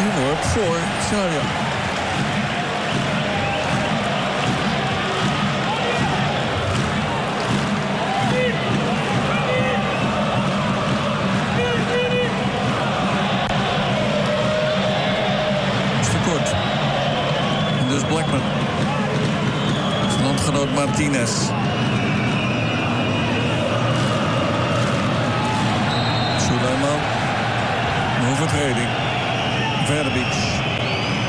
inworp voor Sharia. Is te kort. En dus Blackman. Zijn landgenoot Martinez. Suleiman. Een overtreding. Verbic.